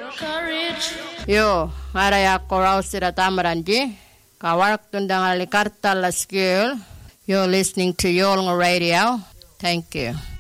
Yo, araya korau sira tamaranji. Kawarak tundang alikarta la skill. You're listening to Yolnga Radio. Thank you.